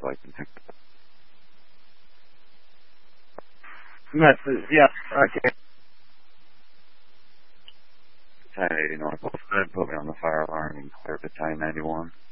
so I can think. Yeah, okay. Hey, you know, I put me on the fire alarm in Clear Time 91.